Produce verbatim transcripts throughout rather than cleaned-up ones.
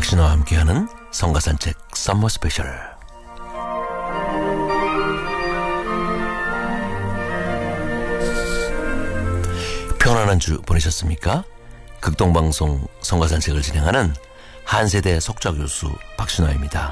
박신호와 함께하는 성가산책 썸머 스페셜. 편안한 주 보내셨습니까? 극동방송 성가산책을 진행하는 한세대 석좌교수 박신호입니다.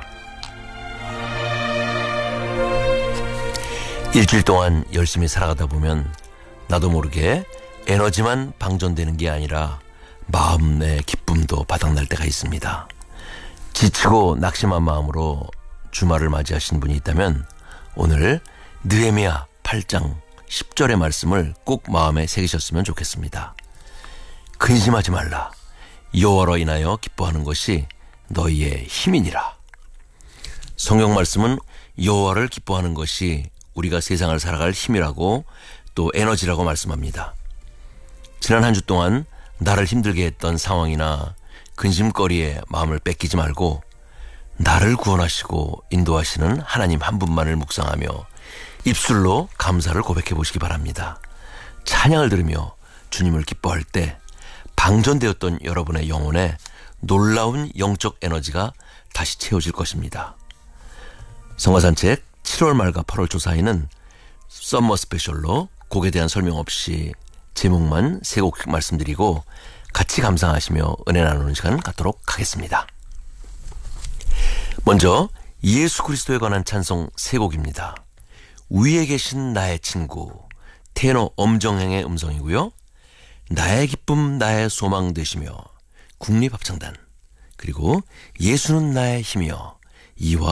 일주일 동안 열심히 살아가다 보면 나도 모르게 에너지만 방전되는 게 아니라 마음의 기쁨도 바닥날 때가 있습니다. 지치고 낙심한 마음으로 주말을 맞이하신 분이 있다면 오늘 느헤미야 팔 장 십 절의 말씀을 꼭 마음에 새기셨으면 좋겠습니다. 근심하지 말라. 여호와로 인하여 기뻐하는 것이 너희의 힘이니라. 성경 말씀은 여호와를 기뻐하는 것이 우리가 세상을 살아갈 힘이라고 또 에너지라고 말씀합니다. 지난 한 주 동안 나를 힘들게 했던 상황이나 근심거리에 마음을 뺏기지 말고 나를 구원하시고 인도하시는 하나님 한 분만을 묵상하며 입술로 감사를 고백해 보시기 바랍니다. 찬양을 들으며 주님을 기뻐할 때 방전되었던 여러분의 영혼에 놀라운 영적 에너지가 다시 채워질 것입니다. 성가산책 칠월 말과 팔월 조사에는 썸머 스페셜로 곡에 대한 설명 없이 제목만 세 곡 말씀드리고 같이 감상하시며 은혜 나누는 시간 갖도록 하겠습니다. 먼저 예수 그리스도에 관한 찬송 세 곡입니다. 위에 계신 나의 친구, 테너 엄정행의 음성이고요. 나의 기쁨 나의 소망 되시며 국립합창단, 그리고 예수는 나의 힘이여 이화